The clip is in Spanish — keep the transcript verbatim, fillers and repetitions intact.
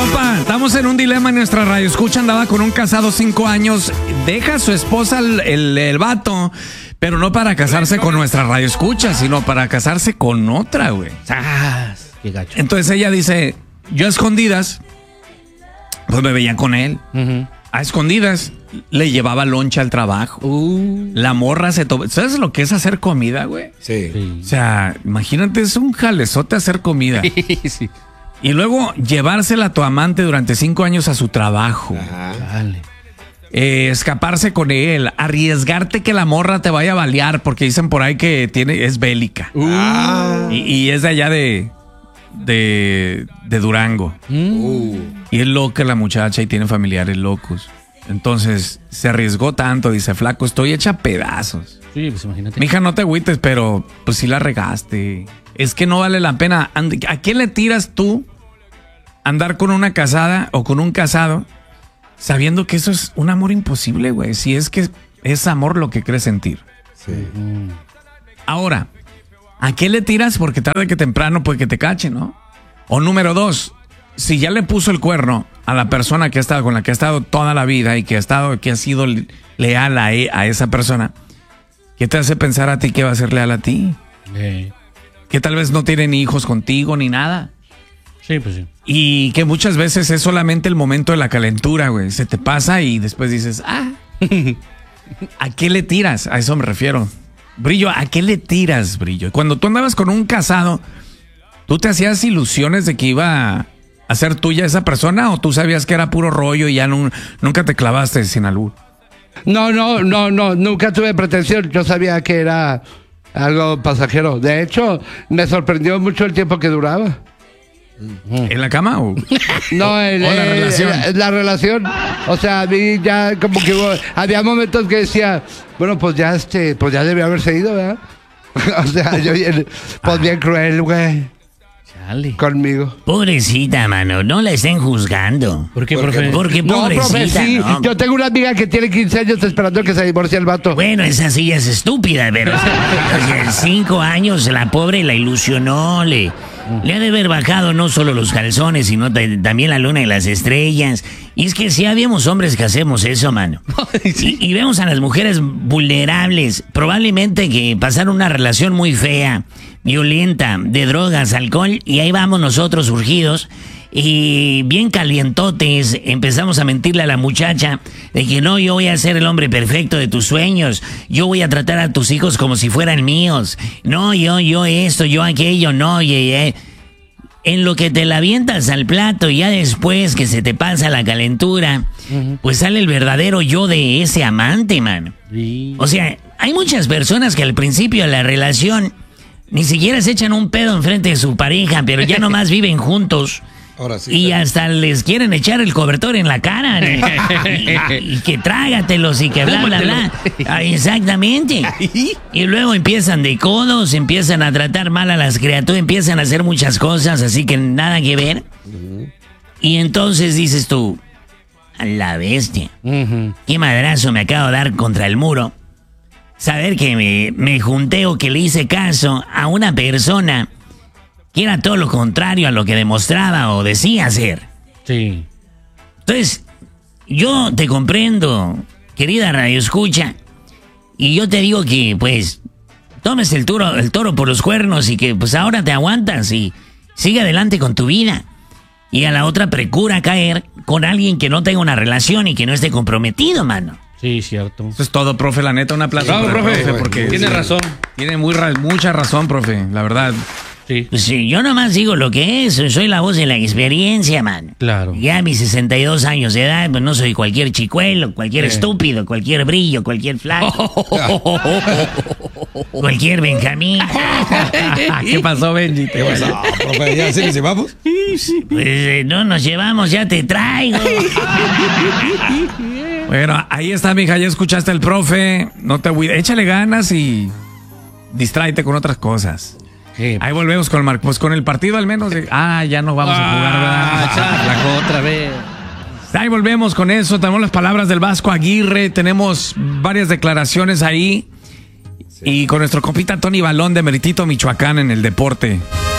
compa, estamos en un dilema en nuestra radio. Escucha, andaba con un casado cinco años, deja a su esposa el, el, el vato, pero no para casarse con nuestra radio escucha, sino para casarse con otra, güey. Ah, qué gacho. Entonces ella dice, yo a escondidas, pues me veía con él. Uh-huh. A escondidas le llevaba loncha al trabajo. Uh. La morra se tomó. ¿Sabes lo que es hacer comida, güey? Sí. sí. O sea, imagínate, es un jalezote hacer comida. Sí. Y luego llevársela a tu amante durante cinco años a su trabajo. Ajá. Dale. Eh, escaparse con él, arriesgarte que la morra te vaya a balear, porque dicen por ahí que tiene, es bélica. Uh. Y, y es de allá de, de, de Durango. Uh. Y es loca la muchacha y tiene familiares locos. Entonces se arriesgó tanto, dice, flaco, estoy hecha a pedazos. Sí, pues imagínate. Mija, no te agüites, pero pues sí la regaste. Es que no vale la pena. ¿A quién le tiras tú andar con una casada o con un casado sabiendo que eso es un amor imposible, güey? Si es que es amor lo que crees sentir. Sí. Ahora, ¿a qué le tiras? Porque tarde que temprano puede que te cache, ¿no? O número dos, si ya le puso el cuerno a la persona que ha estado, con la que ha estado toda la vida y que ha estado, que ha sido leal a, a esa persona, ¿qué te hace pensar a ti que va a ser leal a ti? Sí. Que tal vez no tiene ni hijos contigo ni nada. Sí, pues sí. Y que muchas veces es solamente el momento de la calentura, güey. Se te pasa y después dices, ah, ¿a qué le tiras? A eso me refiero. Brillo, ¿a qué le tiras, Brillo? Cuando tú andabas con un casado, ¿tú te hacías ilusiones de que iba a ser tuya esa persona o tú sabías que era puro rollo y ya no, nunca te clavaste sin albur? No, no, no, no, nunca tuve pretensión. Yo sabía que era algo pasajero. De hecho, me sorprendió mucho el tiempo que duraba. ¿En la cama o? No, en, ¿O la eh, relación? La, la relación. O sea, a mí ya como que hubo, había momentos que decía, bueno, pues ya este, pues ya debió haberse ido, ¿verdad? O sea, yo pues bien cruel, güey. Chale. Conmigo. Pobrecita, mano, no la estén juzgando. ¿Por qué, ¿Por profe? Porque No, pobrecita, profe, sí. ¿no? Yo tengo una amiga que tiene quince años esperando que se divorcie el vato. Bueno, esa sí es estúpida, pero o sea, en cinco años la pobre la ilusionó, le, le ha de haber bajado no solo los calzones, sino t- también la luna y las estrellas. Y es que sí habíamos hombres que hacemos eso, mano. Sí. Y, y vemos a las mujeres vulnerables, probablemente que pasaron una relación muy fea, violenta, de drogas, alcohol, y ahí vamos nosotros surgidos. Y bien calientotes, empezamos a mentirle a la muchacha de que no, yo voy a ser el hombre perfecto de tus sueños, yo voy a tratar a tus hijos como si fueran míos, no, yo, yo esto, yo aquello, no, ye, ye. En lo que te la avientas al plato y ya después que se te pasa la calentura, uh-huh, pues sale el verdadero yo de ese amante, man. Sí. O sea, hay muchas personas que al principio de la relación ni siquiera se echan un pedo enfrente de su pareja, pero ya nomás viven juntos. Ahora sí. Y hasta les quieren echar el cobertor en la cara. ¿No? y, y que trágatelos y que bla, bla, bla. Ah, exactamente. Y luego empiezan de codos, empiezan a tratar mal a las criaturas, empiezan a hacer muchas cosas, así que nada que ver. Uh-huh. Y entonces dices tú, a la bestia, uh-huh, qué madrazo me acabo de dar contra el muro. Saber que me, me junté o que le hice caso a una persona que era todo lo contrario a lo que demostraba o decía ser. Sí. Entonces, yo te comprendo, querida Radio Escucha, y yo te digo que, pues, tomes el toro, el toro por los cuernos y que, pues, ahora te aguantas y sigue adelante con tu vida. Y a la otra procura caer con alguien que no tenga una relación y que no esté comprometido, mano. Sí, cierto. Eso es todo, profe, la neta, un aplauso. Bravo, para el profe, porque tiene sí, razón. Tiene muy ra- mucha razón, profe, la verdad. Sí. Pues sí, yo nomás digo lo que es, soy la voz de la experiencia, man. Claro. Ya a mis sesenta y dos años de edad, pues no soy cualquier chicuelo, cualquier Eh. estúpido, cualquier brillo, cualquier flaco, cualquier Benjamín. ¿Qué pasó, Benji? ¿Qué pasó, profe? ¿Ya sí nos llevamos? Pues eh, no nos llevamos, ya te traigo. Bueno, ahí está, mija, ya escuchaste al profe. No te agüides, échale ganas y distráete con otras cosas. Sí. Ahí volvemos con el Mar- pues con el partido al menos. De, ah, ya no vamos a jugar, Ah, ¿verdad? chaflaco, otra vez. Ahí volvemos con eso. Tenemos las palabras del Vasco Aguirre. Tenemos varias declaraciones ahí. Sí. Y con nuestro compita Tony Balón de Meritito, Michoacán, en el deporte.